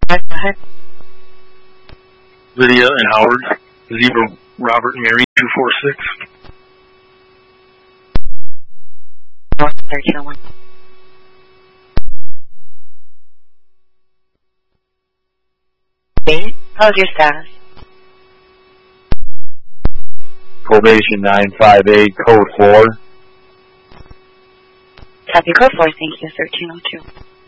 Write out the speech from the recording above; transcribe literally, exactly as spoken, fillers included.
Go ahead. Lydia and Howard, zero, Robert and Mary, two four six. thirteen oh one. How's your status? Probation nine five eight, code four. Copy code four, thank you, thirteen oh two.